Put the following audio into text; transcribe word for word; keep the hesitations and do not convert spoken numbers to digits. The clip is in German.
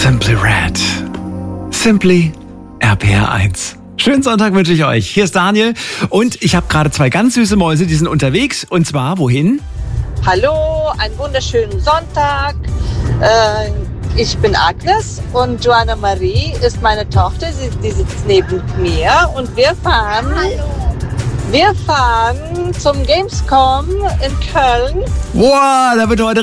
Simply Red. Simply R P R eins. Schönen Sonntag wünsche ich euch. Hier ist Daniel und ich habe gerade zwei ganz süße Mäuse, die sind unterwegs. Und zwar wohin? Hallo, einen wunderschönen Sonntag. Äh, ich bin Agnes und Joanna Marie ist meine Tochter. Sie, die sitzt neben mir und wir fahren... Hallo. Wir fahren zum Gamescom in Köln. Wow, da wird heute